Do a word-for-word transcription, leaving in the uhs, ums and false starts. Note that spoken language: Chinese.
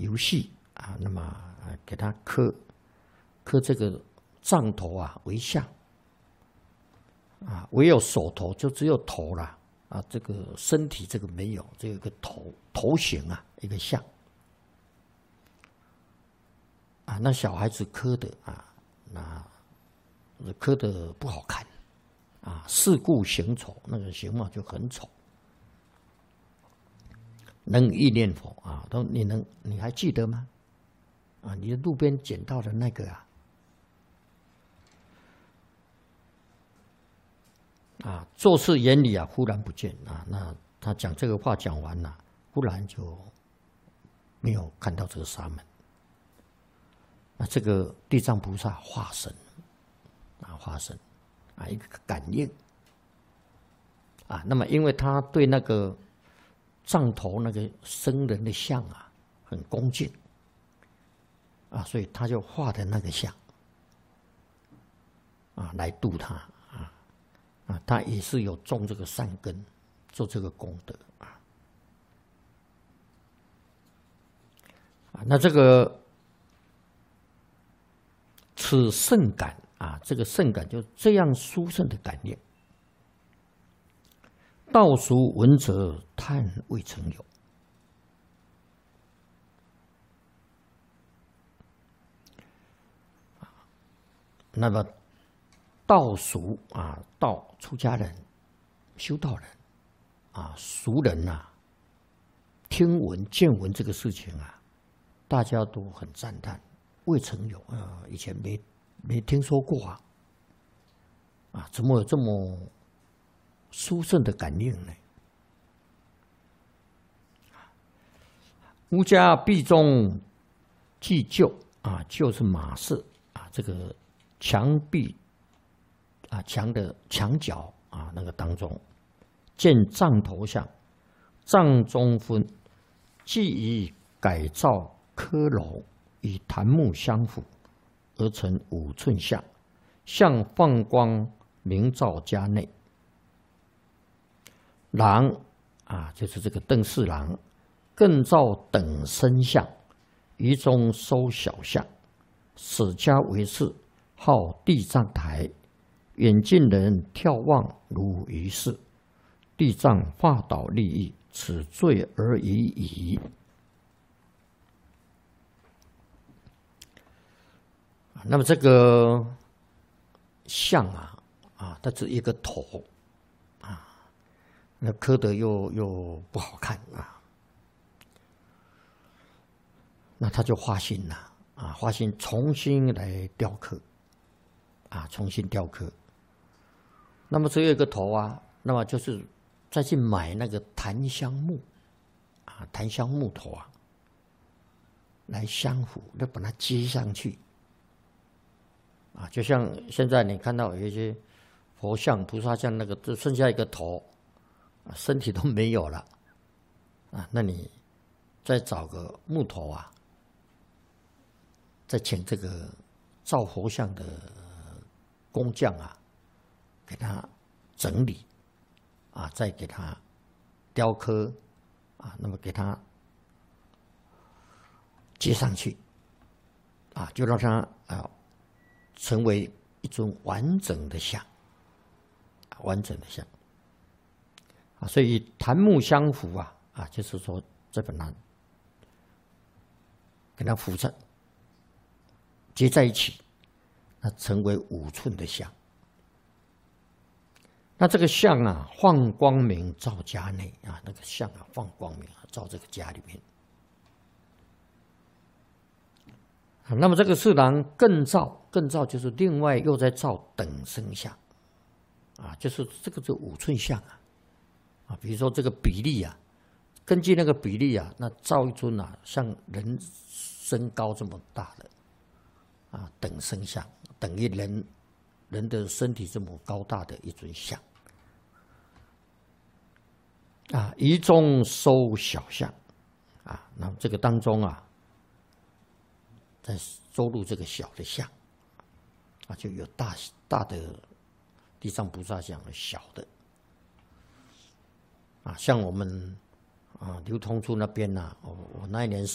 游戏啊，那么啊给他刻刻这个杖头啊为像啊，唯有手头就只有头啦啊，这个身体这个没有，只有一个头头型啊，一个像啊，那小孩子刻的啊，那刻的不好看啊，世故形丑，那个形貌就很丑。能意念佛啊，都你能你还记得吗？啊，你的路边捡到的那个啊，啊，做事眼里啊，忽然不见啊。那他讲这个话讲完了，忽然就没有看到这个沙门。那这个地藏菩萨化身啊，化身啊，一个感应啊。那么，因为他对那个杖头那个僧人的像啊，很恭敬啊，所以他就画的那个像啊，来度他啊啊，他也是有种这个善根，做这个功德啊啊，那这个此圣感啊，这个圣感就这样殊胜的感应。道俗闻者叹未曾有。那么道俗啊，道出家人、修道人啊，俗人呐、啊，听闻见闻这个事情啊，大家都很赞叹，未曾有啊，以前没没听说过啊，啊，怎么有这么殊胜的感应呢？吾家壁中既旧啊，就是马氏啊，这个墙壁啊，墙的墙角啊，那个当中见帐头像，帐中分，既以改造科楼，以檀木相辅，而成五寸像，像放光明照家内。郎啊，就是这个邓四郎，更造等身像，于中收小像，使家为是，号地藏台。远近人眺望如于是，地藏化导利益，此罪而已矣。那么这个像啊啊，它只一个头啊，那刻得又又不好看啊，那他就花心了啊，花心重新来雕刻啊，重新雕刻。那么只有一个头啊，那么就是再去买那个檀香木啊，檀香木头啊，来相辅，来把它接上去啊，就像现在你看到有一些佛像、菩萨像，那个只剩下一个头，身体都没有了啊，那你再找个木头啊，再请这个造佛像的工匠啊，给他整理啊，再给他雕刻啊，那么给他接上去啊，就让他啊成为一尊完整的像，完整的像啊，所以檀木相辅啊啊，就是说再把它给它辅上接在一起，那成为五寸的像。那这个像啊，放光明照家内啊，那个像啊，放光明啊，照这个家里面。啊、那么这个四郎更照，更照就是另外又在照等身像，啊，就是这个就五寸像啊，啊，比如说这个比例啊，根据那个比例啊，那照一尊啊，像人身高这么大的啊，等身像，等于人人的身体这么高大的一尊像。啊，于中收小像，啊，那么这个当中啊，再收入这个小的像，啊，就有大大的地藏菩萨像，小的，啊，像我们啊流通处那边呐、啊，我我那一年。